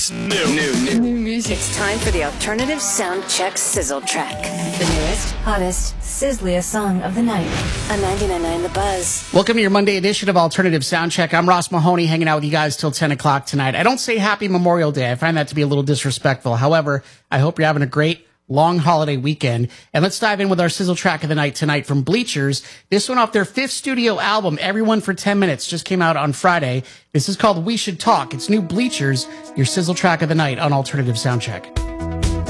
New music. It's time for the Alternative Soundcheck Sizzle Track. The newest, hottest, sizzliest song of the night. On 99.9 The Buzz. Welcome to your Monday edition of Alternative Soundcheck. I'm Ross Mahoney, hanging out with you guys till 10 o'clock tonight. I don't say Happy Memorial Day. I find that to be a little disrespectful. However, I hope you're having a great long holiday weekend. And let's dive in with our sizzle track of the night tonight from Bleachers. This one off their 5th studio album, Everyone for 10 Minutes, just came out on Friday. This is called We Should Talk. It's new Bleachers, your sizzle track of the night on Alternative Soundcheck.